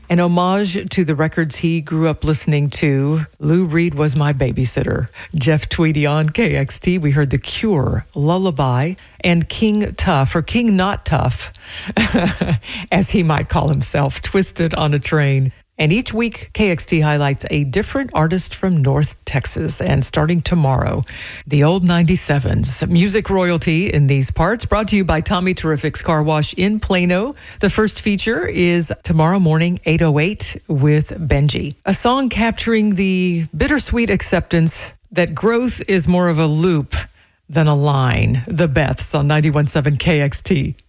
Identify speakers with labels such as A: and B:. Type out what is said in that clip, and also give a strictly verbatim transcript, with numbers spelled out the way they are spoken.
A: An homage to the records he grew up listening to. Lou Reed Was My Babysitter. Jeff Tweedy on K X T. We heard The Cure, Lullaby, and King Tough, or King Not Tough, as he might call himself, Twisted on a Train. And each week, K X T highlights a different artist from North Texas. And starting tomorrow, the old ninety-sevens. Music royalty in these parts, brought to you by Tommy Terrific's Car Wash in Plano. The first feature is tomorrow morning, eight oh eight, with Benji. A song capturing the bittersweet acceptance that growth is more of a loop than a line. The Beths on ninety-one point seven K X T.